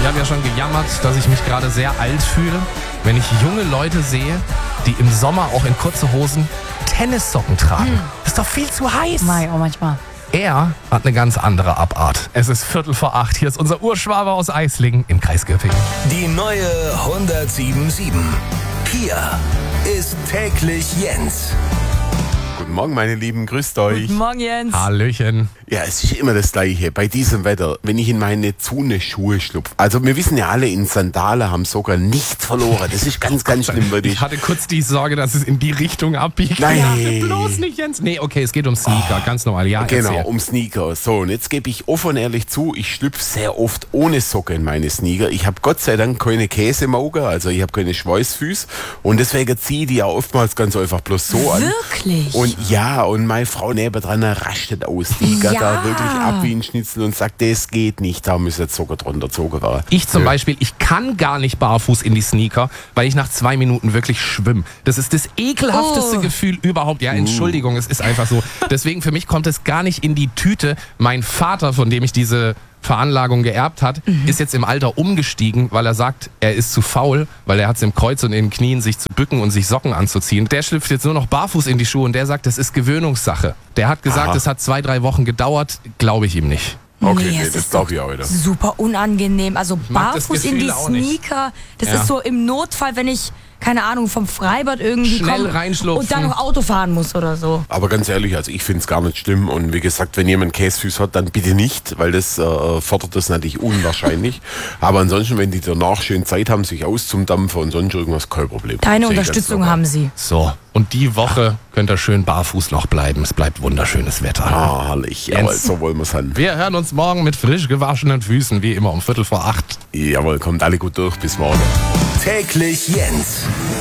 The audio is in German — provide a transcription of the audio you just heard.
habe ja schon gejammert, dass ich mich gerade sehr alt fühle, wenn ich junge Leute sehe, die im Sommer auch in kurze Hosen Tennissocken tragen. Das ist doch viel zu heiß. Mai, auch manchmal. Er hat eine ganz andere Abart. Es ist 7:45. Hier ist unser Urschwabe aus Eislingen im Kreis Göppingen. Die neue 107.7. Hier ist täglich Jens. Guten Morgen, meine Lieben, grüßt euch. Guten Morgen, Jens. Hallöchen. Ja, es ist immer das Gleiche bei diesem Wetter, wenn ich in meine Zune-Schuhe schlupfe. Also wir wissen ja alle, in Sandale haben sogar nichts verloren. Das ist ganz, ganz schlimm, würde Ich ich. hatte kurz die Sorge, dass es in die Richtung abbiegt. Nein. Ja, bloß nicht, Jens. Nee, okay, es geht um Sneaker, ganz normal. Ja, Genau, erzähl. um Sneaker. So, und jetzt gebe ich offen und ehrlich zu, ich schlüpfe sehr oft ohne Socke in meine Sneaker. Ich habe Gott sei Dank keine Käsemaugen, also ich habe keine Schweißfüße. Und deswegen ziehe ich die ja oftmals ganz einfach bloß so an. Wirklich? Und ja, und meine Frau nebendran rastet aus. Die geht Ja. da wirklich ab wie ein Schnitzel und sagt, das geht nicht, da muss jetzt Socken drunter gezogen werden. Ich zum Beispiel, ich kann gar nicht barfuß in die Sneaker, weil ich nach 2 Minuten wirklich schwimme. Das ist das ekelhafteste Gefühl überhaupt. Ja, Entschuldigung, es ist einfach so. Deswegen für mich kommt es gar nicht in die Tüte. Mein Vater, von dem ich diese Veranlagung geerbt hat, ist jetzt im Alter umgestiegen, weil er sagt, er ist zu faul, weil er hat es im Kreuz und in den Knien, sich zu bücken und sich Socken anzuziehen. Der schlüpft jetzt nur noch barfuß in die Schuhe und der sagt, das ist Gewöhnungssache. Der hat gesagt, es hat 2-3 Wochen gedauert, glaube ich ihm nicht. Okay, Nee, nee, es das ist glaube ich auch wieder. Super unangenehm. Also mag das barfuß in Gefühl die auch nicht. Sneaker, das Ja. ist so im Notfall, wenn ich, keine Ahnung, vom Freibad irgendwie Schnell komme reinschlupfen. und dann noch Auto fahren muss oder so. Aber ganz ehrlich, also ich finde es gar nicht schlimm. Und wie gesagt, wenn jemand Käsefüße hat, dann bitte nicht, weil das fördert das natürlich unwahrscheinlich. Aber ansonsten, wenn die danach schön Zeit haben, sich auszudampfen und sonst irgendwas, kein Problem. Deine Sehe ich ganz Unterstützung locker. haben sie. So, und die Woche könnt ihr schön barfuß noch bleiben. Es bleibt wunderschönes Wetter. Ah, herrlich. Jawohl, so wollen wir es haben. Wir hören uns morgen mit frisch gewaschenen Füßen, wie immer um 7:45. Jawohl, kommt alle gut durch. Bis morgen. Täglich Jens.